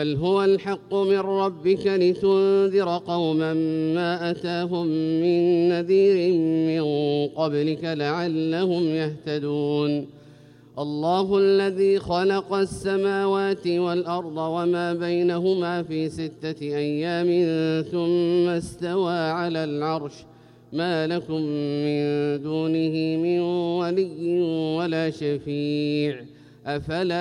بل هو الحق من ربك لتنذر قوما ما أتاهم من نذير من قبلك لعلهم يهتدون. الله الذي خلق السماوات والأرض وما بينهما في 6 أيام ثم استوى على العرش ما لكم من دونه من ولي ولا شفيع أفلا